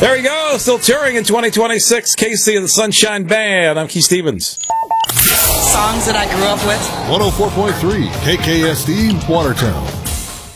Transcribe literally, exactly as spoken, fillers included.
There we go. Still touring in twenty twenty-six. Casey and the Sunshine Band. I'm Keith Stevens. Songs that I grew up with. one oh four point three K K S D, Watertown.